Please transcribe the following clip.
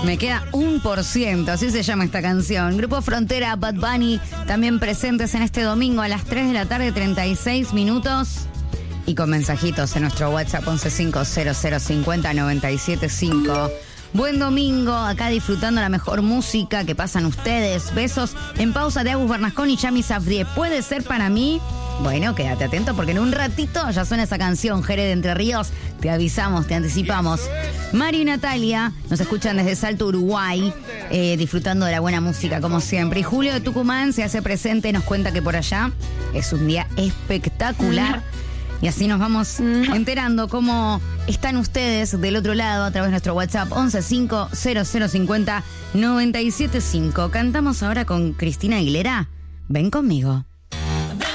Me queda 1%, así se llama esta canción. Grupo Frontera, Bad Bunny, también presentes en este domingo a las 3 de la tarde, 36 minutos. Y con mensajitos en nuestro WhatsApp 1150050975. Buen domingo, acá disfrutando la mejor música que pasan ustedes. Besos en pausa de Agus Bernascón y Yami Safdie. ¿Puede ser para mí? Bueno, quédate atento porque en un ratito ya suena esa canción, Jerez de Entre Ríos. Te avisamos, te anticipamos. Mari y Natalia nos escuchan desde Salto, Uruguay, disfrutando de la buena música como siempre. Y Julio de Tucumán se hace presente, nos cuenta que por allá es un día espectacular. Y así nos vamos enterando cómo están ustedes del otro lado a través de nuestro WhatsApp 1150050975. Cantamos ahora con Cristina Aguilera. Ven conmigo.